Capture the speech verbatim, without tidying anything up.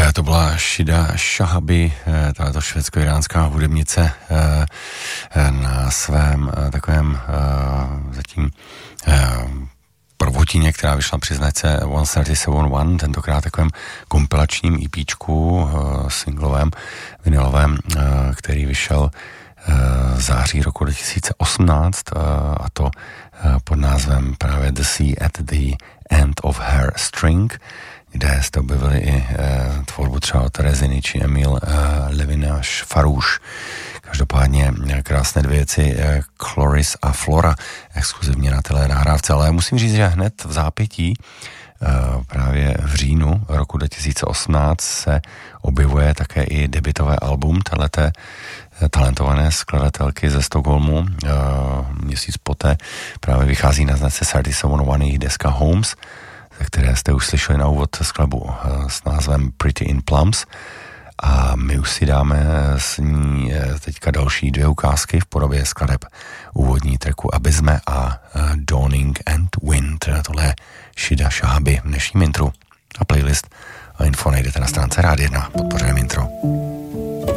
To byla Shida Shahabi, tato švédsko-iránská hudebnice na svém takovém zatím prvotině, která vyšla při značce sto třicet sedm jedna, tentokrát takovém kompilačním EPčku, singlovém, vinylovém, který vyšel v září roku dva tisíce osmnáct, a to pod názvem právě The Sea at the End of Her String, kde jste objevili i e, tvorbu třeba od Reziny či Emil e, Levináš Farouš. Každopádně krásné dvě věci, e, Chloris a Flora, exkluzivně na tele nahrávce, ale musím říct, že hned v zápětí e, právě v říjnu roku dva tisíce osmnáct se objevuje také i debutové album téhleté talentované skladatelky ze Stockholmu. E, měsíc poté právě vychází na značce třicet sedm jedna jejich deska Homes, které jste už slyšeli na úvod skladbu s názvem Pretty in Plums, a my už si dáme s ní teďka další dvě ukázky v podobě skladeb úvodní tracku Abysme a Dawning and Wind. Tohle je Shida Shahabi v dnešním intru a playlist a info najdete na stránce Rádia jedna. Podpořujeme intro.